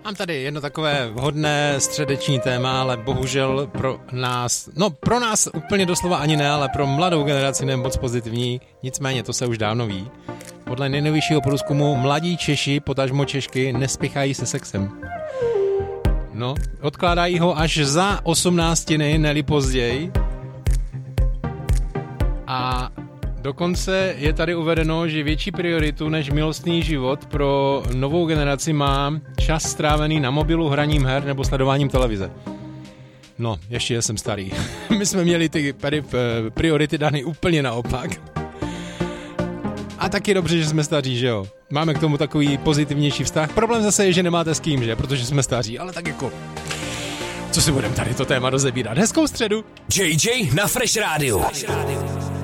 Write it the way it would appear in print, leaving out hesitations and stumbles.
Mám tady jedno takové vhodné středeční téma, ale bohužel pro nás úplně doslova ani ne, ale pro mladou generaci ne moc pozitivní, nicméně to se už dávno ví. Podle nejnovějšího průzkumu mladí Češi, potažmo Češky, nespěchají se sexem. No, odkládají ho až za 18, ne-li později. A dokonce je tady uvedeno, že větší prioritu než milostný život pro novou generaci má čas strávený na mobilu, hraním her nebo sledováním televize. No, ještě jsem starý. My jsme měli ty priority dány úplně naopak. A taky dobře, že jsme staří, že jo? Máme k tomu takový pozitivnější vztah. Problém zase je, že nemáte s kým, že? Protože jsme staří, ale tak jako... Co si budeme tady to téma rozebírat? Hezkou středu! JJ na Fresh Rádiu.